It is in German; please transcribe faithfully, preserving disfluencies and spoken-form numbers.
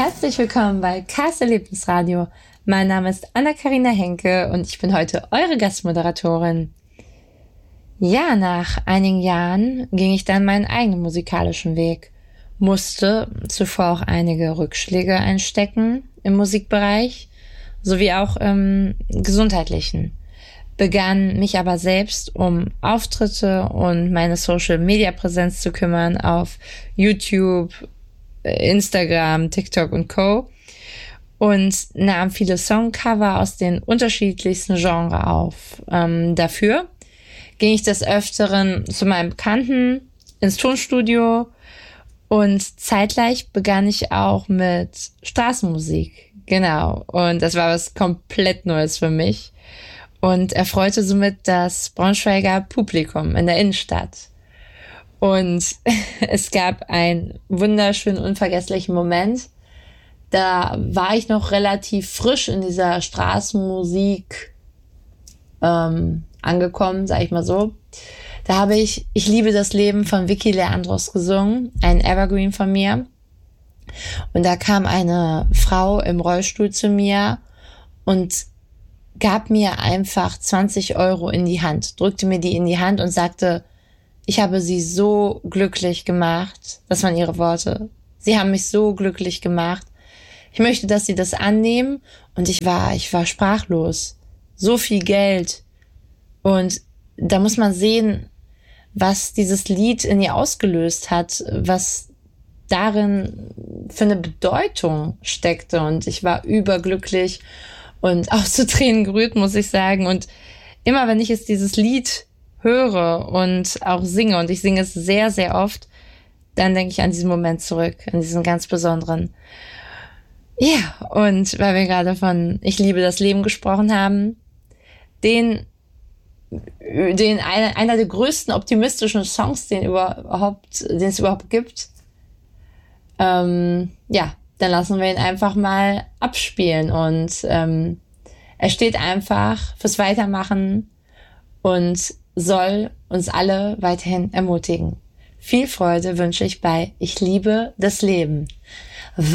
Herzlich willkommen bei Cars Erlebnisradio. Mein Name ist Anna-Karina Henke und ich bin heute eure Gastmoderatorin. Ja, nach einigen Jahren ging ich dann meinen eigenen musikalischen Weg, musste zuvor auch einige Rückschläge einstecken im Musikbereich, sowie auch im gesundheitlichen, begann mich aber selbst um Auftritte und meine Social-Media-Präsenz zu kümmern auf YouTube, Instagram, TikTok und Co. und nahm viele Songcover aus den unterschiedlichsten Genres auf. Ähm, dafür ging ich des Öfteren zu meinem Bekannten ins Tonstudio und zeitgleich begann ich auch mit Straßenmusik. Genau. Und das war was komplett Neues für mich und erfreute somit das Braunschweiger Publikum in der Innenstadt. Und es gab einen wunderschönen, unvergesslichen Moment. Da war ich noch relativ frisch in dieser Straßenmusik ähm, angekommen, sag ich mal so. Da habe ich Ich liebe das Leben von Vicky Leandros gesungen, ein Evergreen von mir. Und da kam eine Frau im Rollstuhl zu mir und gab mir einfach zwanzig Euro in die Hand, drückte mir die in die Hand und sagte, ich habe sie so glücklich gemacht. Das waren ihre Worte. Sie haben mich so glücklich gemacht. Ich möchte, dass sie das annehmen. Und ich war, ich war sprachlos. So viel Geld. Und da muss man sehen, was dieses Lied in ihr ausgelöst hat, was darin für eine Bedeutung steckte. Und ich war überglücklich und auch zu Tränen gerührt, muss ich sagen. Und immer wenn ich jetzt dieses Lied höre und auch singe, und ich singe es sehr, sehr oft, dann denke ich an diesen Moment zurück, an diesen ganz besonderen. Ja, und weil wir gerade von Ich liebe das Leben gesprochen haben, den, den einer, einer der größten optimistischen Songs, den überhaupt, den es überhaupt gibt, ähm, ja, dann lassen wir ihn einfach mal abspielen und ähm, er steht einfach fürs Weitermachen und soll uns alle weiterhin ermutigen. Viel Freude wünsche ich bei Ich liebe das Leben.